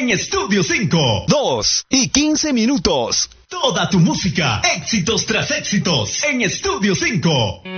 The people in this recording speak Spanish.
en Estudio 5. 2:15. Toda tu música, éxitos tras éxitos, en Estudio 5.